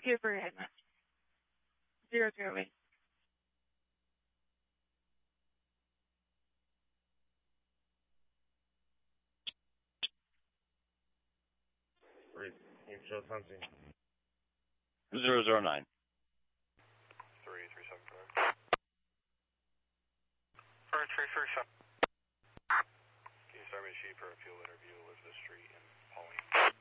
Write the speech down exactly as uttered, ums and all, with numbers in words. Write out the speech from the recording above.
Execute for your headman. Zero zero eight. Zero zero nine. Three three seven five. Three three three seven. Can you start me a sheet for a fuel interview, Elizabeth Street and Pauline?